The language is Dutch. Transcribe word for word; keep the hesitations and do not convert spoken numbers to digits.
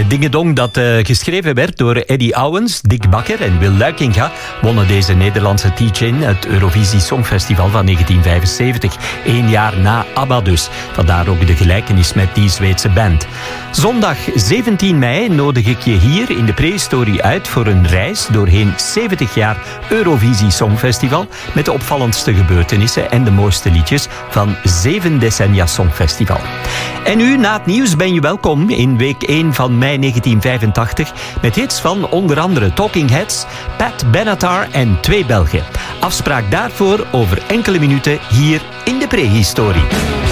Met Dingedong dat uh, geschreven werd door Eddie Owens, Dick Bakker en Wil Luikinga, wonnen deze Nederlandse Teach-In het Eurovisie Songfestival van negentien vijfenzeventig. Eén jaar na ABBA dus. Vandaar ook de gelijkenis met die Zweedse band. Zondag zeventien mei nodig ik je hier in de prehistorie uit voor een reis doorheen zeventig jaar Eurovisie Songfestival met de opvallendste gebeurtenissen en de mooiste liedjes van zeven decennia Songfestival. En nu, na het nieuws, ben je welkom in week één van mei negentien vijfentachtig met hits van onder andere Talking Heads, Pat Benatar en twee Belgen. Afspraak daarvoor over enkele minuten hier in de prehistorie.